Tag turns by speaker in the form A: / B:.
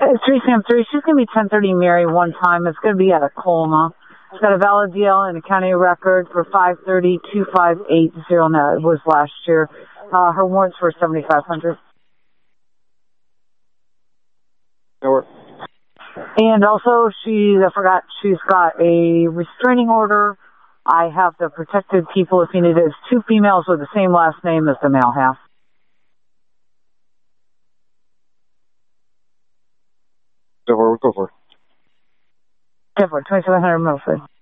A: 3 She's going to be 1030 Mary one time. It's going to be at a Colma. She's got a valid deal and a county record for 530-2580. It was last year. Her warrants were 7,500. And also, I forgot, she's got a restraining order. I have the protected people if you need it. It's 2 females with the same last name as the male half.
B: Go for it.
A: 2700 Milford.